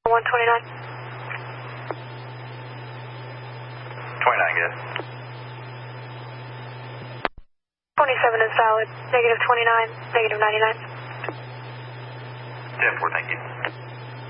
129. 29, good. 27 is valid. Negative 29, negative 99. 10-4, thank you.